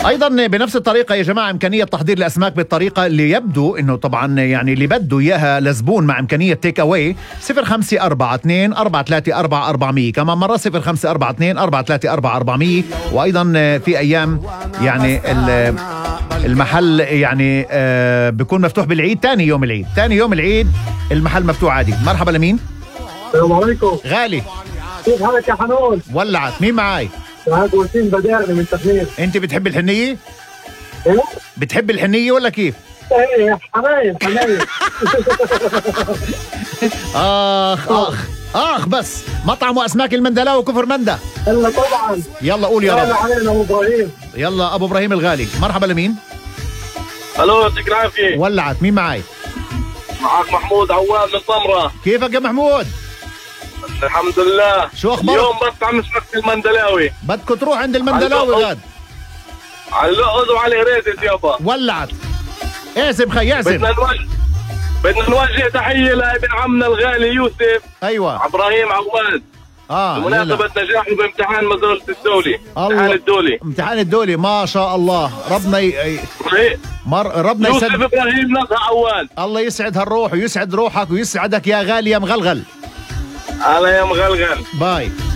ايضا بنفس الطريقه يا جماعه امكانيه تحضير الاسماك بالطريقه اللي يبدو انه طبعا يعني اللي بده اياها لزبون مع امكانيه تيك اواي. 0542 434 400. كمان مره 0542 434 400. وايضا في ايام يعني المحل يعني بيكون مفتوح بالعيد. ثاني يوم العيد المحل مفتوح عادي. مرحبا لمين؟ السلام عليكم. غالي، كيف حالك يا حنون؟ ولعت. مين معاي؟ معك وسيم بداري من تخمير. انت بتحب الحنيه؟ ايه؟ بتحب الحنيه ولا كيف؟ ايه حنايم. اخ بس مطعم واسماك المندلاوي كفر مندا. الا طبعا. يلا قول يا رب. علينا ابو ابراهيم. يلا ابو ابراهيم الغالي. مرحبا لمين؟ الو يعطيك العافيه. ولعت. مين معاي؟ معك محمود عواد من طمره. كيفك يا محمود؟ الحمد لله. شو اخبارك؟ اليوم بس عم نسمع المندلاوي. بدكم تروح عند المندلاوي غاد. على اللغز وعلى هريزة يابا. ولعت. اعزم خي اعزم. بدنا نوجه تحيه لابن عمنا الغالي يوسف. ايوه ابراهيم عواد. بمناسبة نجاحه بامتحان وزارة الدولي. امتحان الدولي ما شاء الله. ربنا ربنا يوسف ابراهيم نصر عواد. الله يسعد هالروح ويسعد روحك ويسعدك يا غالي يا مغلغل. على يا مغلغل. باي.